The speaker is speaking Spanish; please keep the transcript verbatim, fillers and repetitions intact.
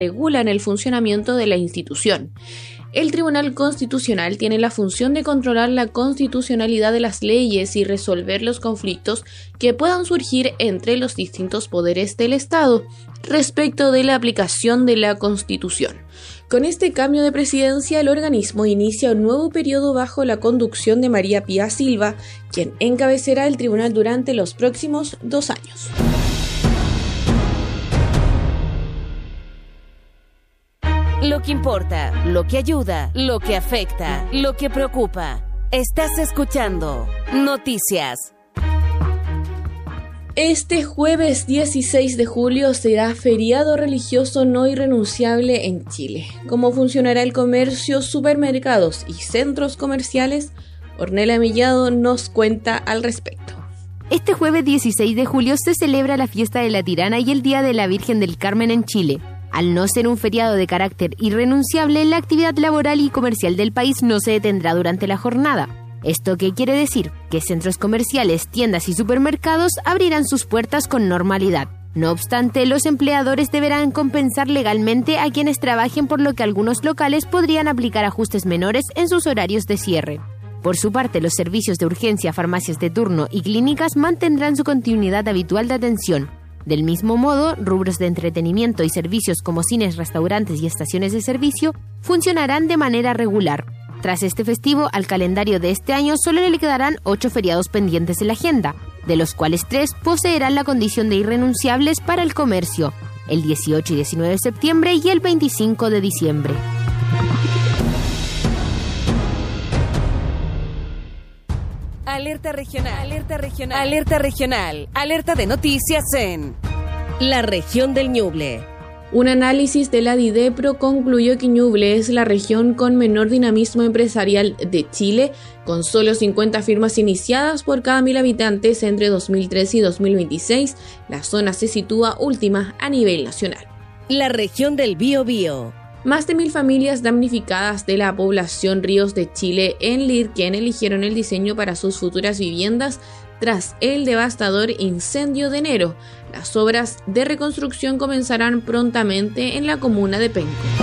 regulan el funcionamiento de la institución. El Tribunal Constitucional tiene la función de controlar la constitucionalidad de las leyes y resolver los conflictos que puedan surgir entre los distintos poderes del Estado respecto de la aplicación de la Constitución. Con este cambio de presidencia, el organismo inicia un nuevo periodo bajo la conducción de María Pía Silva, quien encabezará el tribunal durante los próximos dos años. Lo que importa, lo que ayuda, lo que afecta, lo que preocupa. Estás escuchando Noticias. Este jueves dieciséis de julio será feriado religioso no irrenunciable en Chile. ¿Cómo funcionará el comercio, supermercados y centros comerciales? Ornella Mellado nos cuenta al respecto. Este jueves dieciséis de julio se celebra la fiesta de la Tirana y el Día de la Virgen del Carmen en Chile. Al no ser un feriado de carácter irrenunciable, la actividad laboral y comercial del país no se detendrá durante la jornada. ¿Esto qué quiere decir? Que centros comerciales, tiendas y supermercados abrirán sus puertas con normalidad. No obstante, los empleadores deberán compensar legalmente a quienes trabajen, por lo que algunos locales podrían aplicar ajustes menores en sus horarios de cierre. Por su parte, los servicios de urgencia, farmacias de turno y clínicas mantendrán su continuidad habitual de atención. Del mismo modo, rubros de entretenimiento y servicios como cines, restaurantes y estaciones de servicio funcionarán de manera regular. Tras este festivo, al calendario de este año solo le quedarán ocho feriados pendientes en la agenda, de los cuales tres poseerán la condición de irrenunciables para el comercio, el dieciocho y diecinueve de septiembre y el veinticinco de diciembre. Alerta regional, alerta regional, alerta regional, alerta de noticias en la región del Ñuble. Un análisis de la Didepro concluyó que Ñuble es la región con menor dinamismo empresarial de Chile, con solo cincuenta firmas iniciadas por cada mil habitantes entre dos mil trece y dos mil veintiséis. La zona se sitúa última a nivel nacional. La región del Biobío. Más de mil familias damnificadas de la población Ríos de Chile en Lirquén eligieron el diseño para sus futuras viviendas tras el devastador incendio de enero. Las obras de reconstrucción comenzarán prontamente en la comuna de Penco.